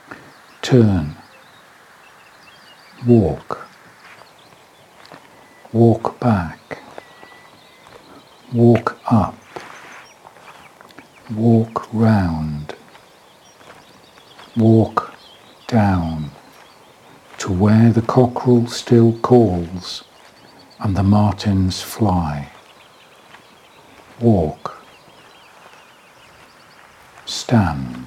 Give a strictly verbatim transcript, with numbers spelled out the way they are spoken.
turn, walk, walk back, walk up, walk round, walk down, to where the cockerel still calls and the martins fly. Walk, stand.